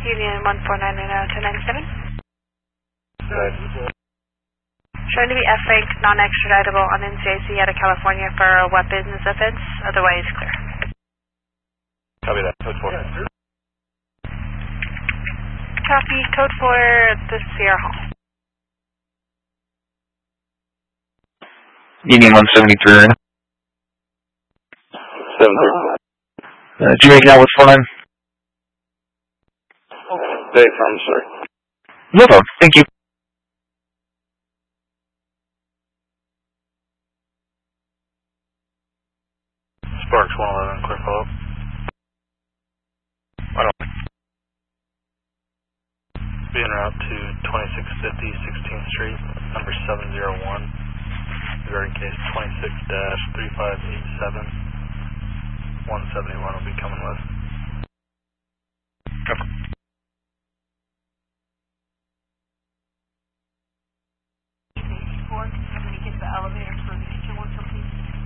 Union 14990-1097. Good. Showing to be F. Frank, non-extraditable on NCIC out of California for a weapons offense. Otherwise, clear. Copy that. Code 4. Copy. Code 4, the Sierra Hall. Union 173 right 7-3. Did you make it out with 49? Dave, I'm sorry. No problem. Thank you. Sparks 111, clear follow-up. Right on. Be en route to 2650 16th Street, number 701. Regarding case 26-3587. 171 will be coming west.